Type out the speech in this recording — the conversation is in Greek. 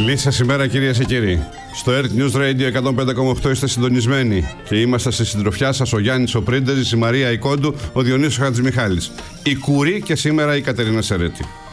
Καλή σας ημέρα, κυρίες και κύριοι. Στο Earth News Radio 105,8 είστε συντονισμένοι και είμαστε στη συντροφιά σας ο Γιάννης ο Πρίντεζης, η Μαρία η Κόντου, ο Διονύσος Χατζημιχάλης. Η Κουρή και σήμερα η Κατερίνα Σερέτη.